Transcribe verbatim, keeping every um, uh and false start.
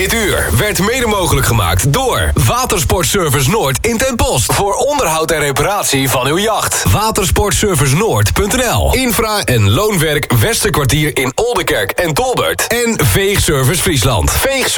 Dit uur werd mede mogelijk gemaakt door Watersportservice Noord in Ten Bosch. Voor onderhoud en reparatie van uw jacht. watersportservice noord punt n l. Infra- en loonwerk Westerkwartier in Oldenkerk en Tolbert. En Veegservice Friesland. Veeg